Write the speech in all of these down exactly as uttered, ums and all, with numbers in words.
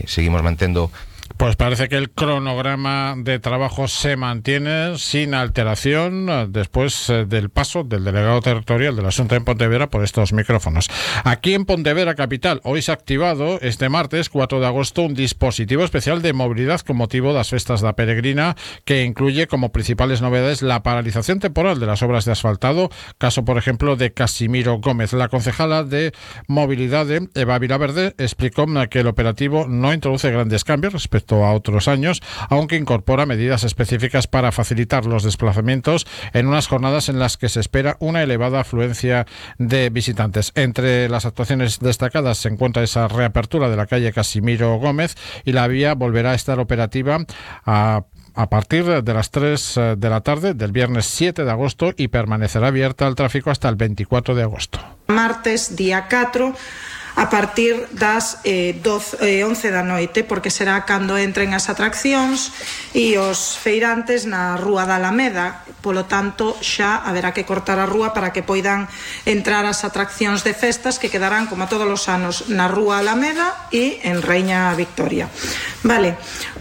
seguimos mantendo. Pues parece que el cronograma de trabajo se mantiene sin alteración después del paso del delegado territorial de la Xunta en Pontevedra por estos micrófonos. Aquí en Pontevedra capital, hoy se ha activado este martes cuatro de agosto un dispositivo especial de movilidad con motivo das festas da Peregrina, que incluye como principales novedades la paralización temporal de las obras de asfaltado, caso por ejemplo de Casimiro Gómez. La concejala de Movilidad, Eva Vilaverde, explicó que el operativo no introduce grandes cambios respecto a otros años, aunque incorpora medidas específicas para facilitar los desplazamientos en unas jornadas en las que se espera una elevada afluencia de visitantes. Entre las actuaciones destacadas se encuentra esa reapertura de la calle Casimiro Gómez, y la vía volverá a estar operativa a a partir de las tres de la tarde del viernes siete de agosto y permanecerá abierta al tráfico hasta el veinticuatro de agosto. Martes, día catro, a partir das eh, doce, eh, once da noite, porque será cando entren as atraccións e os feirantes na Rúa da Alameda. Polo tanto, xa haberá que cortar a rúa para que poidan entrar as atraccións de festas, que quedarán, como todos os anos, na Rúa Alameda e en Reina Victoria. Vale,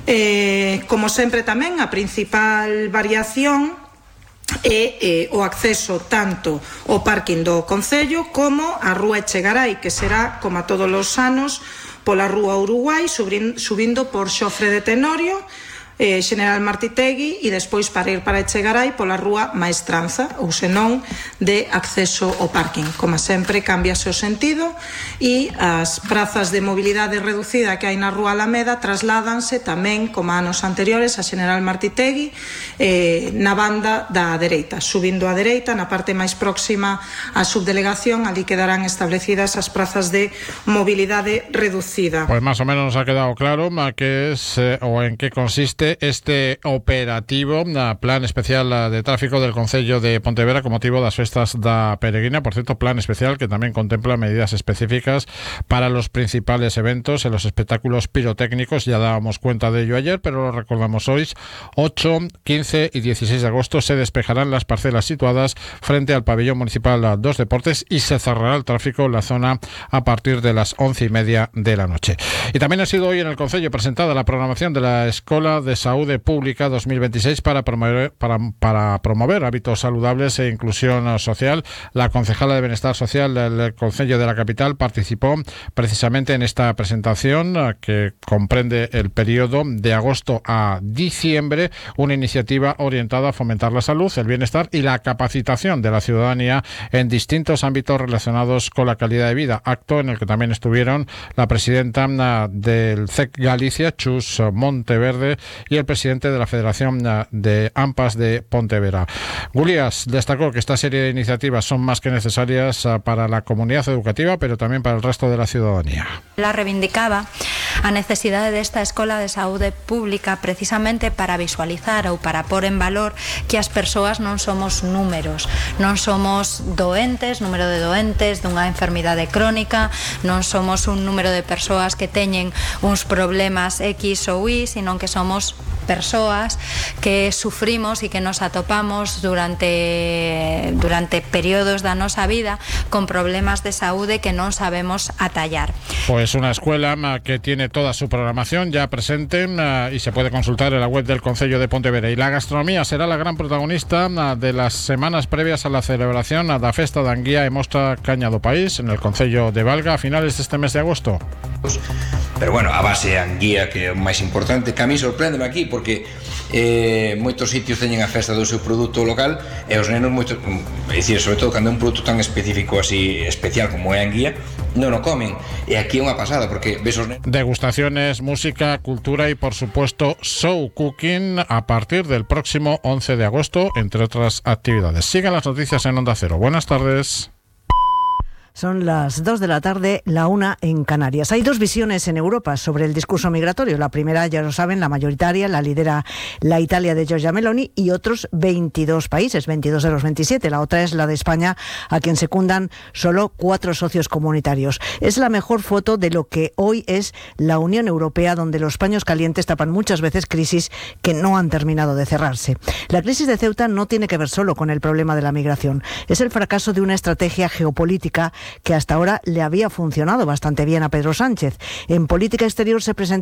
eh, como sempre tamén, a principal variación e eh, o acceso tanto ao parking do Concello como a Rúa Echegaray, que será, como a todos os anos, pola Rúa Uruguai, subindo, subindo por Xofre de Tenorio, eh, General Martitegui, e despois para ir para Echegaray pola Rúa Maestranza, ou senón de acceso ao parking. Como sempre, cámbiase o sentido e as prazas de mobilidade reducida que hai na Rúa Alameda trasládanse tamén, como anos anteriores, a General Martitegui, eh, na banda da dereita, subindo á dereita, na parte máis próxima á subdelegación. Ali quedarán establecidas as prazas de mobilidade reducida. Pues más o menos nos ha quedado claro que es eh, o en qué consiste este operativo, plan especial de tráfico del Concello de Pontevedra con motivo das festas da Peregrina. Por cierto, plan especial que también contempla medidas específicas para los principales eventos en los espectáculos pirotécnicos. Ya dábamos cuenta de ello ayer, pero lo recordamos hoy. ocho, quince y dieciséis de agosto se despejarán las parcelas situadas frente al pabellón municipal dos Deportes y se cerrará el tráfico en la zona a partir de las once y media de la noche. Y también ha sido hoy en el Concello presentada la programación de la Escola de Saúde Pública dos mil veintiséis para promover, para, para promover hábitos saludables e inclusión social. La concejala de Bienestar Social del Concello de la capital participó precisamente en esta presentación que comprende el periodo de agosto a diciembre, una iniciativa orientada a fomentar la salud, el bienestar y la capacitación de la ciudadanía en distintos ámbitos relacionados con la calidad de vida, acto en el que también estuvieron la presidenta del C E C Galicia, Chus Monteverde, y el presidente de la Federación de AMPAs de Pontevedra. Gulías destacó que esta serie de iniciativas son más que necesarias para la comunidad educativa, pero también para el resto de la ciudadanía. La reivindicaba a necesidade desta Escola de Saúde Pública precisamente para visualizar ou para pôr en valor que as persoas non somos números, non somos doentes, número de doentes dunha enfermidade crónica, non somos un número de persoas que teñen uns problemas X ou Y, sino que somos persoas que sufrimos e que nos atopamos durante durante períodos da nosa vida con problemas de saúde que non sabemos atallar. Pues una escuela que tiene toda su programación ya presente uh, y se puede consultar en la web del Concello de Pontevedra. Y la gastronomía será la gran protagonista uh, de las semanas previas a la celebración uh, da Festa da Anguía e Mostra Caña do País en el Concello de Valga a finales de este mes de agosto. Pero bueno, a base é a anguía, que é o máis importante, que a mí sorpréndeme aquí porque eh, moitos sitios teñen a festa do seu produto local e os nenos moito, é dicir, sobre todo cando é un produto tan específico así especial como é a anguía, non o comen, e aquí é unha pasada porque ves os nenos. Degustaciones, música, cultura y por supuesto show cooking a partir del próximo once de agosto, entre otras actividades. Sigan las noticias en Onda Cero. Buenas tardes. Son las dos de la tarde, la una en Canarias. Hay dos visiones en Europa sobre el discurso migratorio. La primera, ya lo saben, la mayoritaria, la lidera la Italia de Giorgia Meloni y otros veintidós países, veintidós de los veintisiete. La otra es la de España, a quien secundan solo cuatro socios comunitarios. Es la mejor foto de lo que hoy es la Unión Europea, donde los paños calientes tapan muchas veces crisis que no han terminado de cerrarse. La crisis de Ceuta no tiene que ver solo con el problema de la migración. Es el fracaso de una estrategia geopolítica que hasta ahora le había funcionado bastante bien a Pedro Sánchez. En política exterior se presentó